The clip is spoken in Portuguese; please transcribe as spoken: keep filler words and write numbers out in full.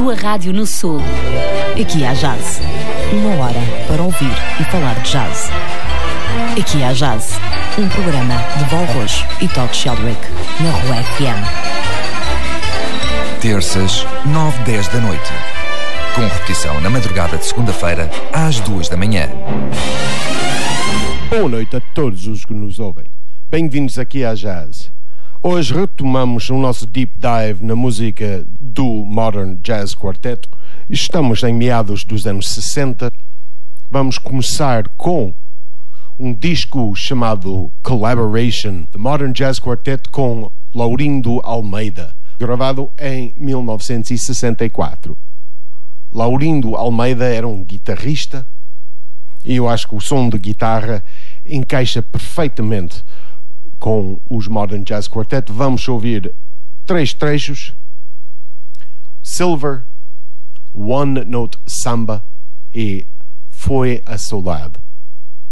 sua rádio no Sul. Aqui há jazz. Uma hora para ouvir e falar de jazz. Aqui há jazz. Um programa de Val Rojo e Todd Sheldrick na Rua F M. Terças, nove, dez da noite. Com repetição na madrugada de segunda-feira, às duas da manhã. Boa noite a todos os que nos ouvem. Bem-vindos aqui à Jazz. Hoje retomamos o nosso deep dive na música do Modern Jazz Quartet. Estamos em meados dos anos sessenta. Vamos começar com um disco chamado Collaboration, The Modern Jazz Quartet, com Laurindo Almeida, gravado em mil novecentos e sessenta e quatro. Laurindo Almeida era um guitarrista e eu acho que o som de guitarra encaixa perfeitamente com os Modern Jazz Quartet. Vamos ouvir três trechos: Silver, One Note Samba e Foi a Saudade.